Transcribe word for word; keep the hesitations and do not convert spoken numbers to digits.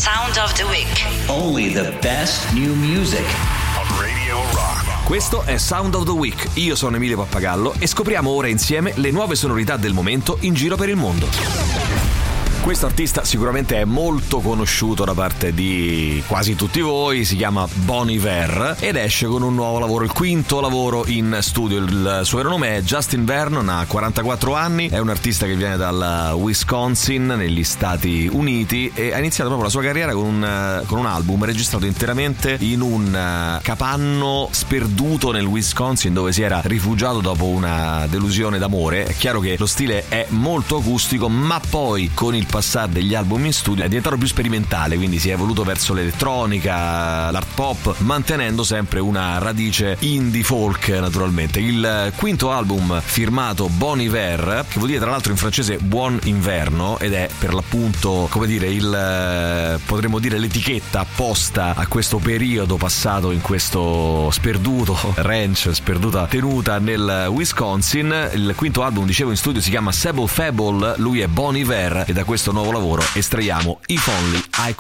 Sound of the Week. Only the best new music on Radio Rock. Questo è Sound of the Week. Io sono Emilio Pappagallo e scopriamo ora insieme le nuove sonorità del momento in giro per il mondo. Questo artista sicuramente è molto conosciuto da parte di quasi tutti voi, si chiama Bon Iver ed esce con un nuovo lavoro, il quinto lavoro in studio. Il suo vero nome è Justin Vernon, ha quarantaquattro anni, è un artista che viene dal Wisconsin negli Stati Uniti e ha iniziato proprio la sua carriera con un, con un album registrato interamente in un capanno sperduto nel Wisconsin dove si era rifugiato dopo una delusione d'amore. È chiaro che lo stile è molto acustico, ma poi con il passare degli album in studio è diventato più sperimentale, quindi si è evoluto verso l'elettronica, l'art pop, mantenendo sempre una radice indie folk naturalmente. Il quinto album firmato Bon Iver, che vuol dire tra l'altro in francese buon inverno, ed è per l'appunto, come dire, il potremmo dire l'etichetta apposta a questo periodo passato in questo sperduto ranch, sperduta tenuta nel Wisconsin. Il quinto album, dicevo, in studio si chiama Sable Fable, lui è Bon Iver e da questo nuovo lavoro estraiamo If Only I Could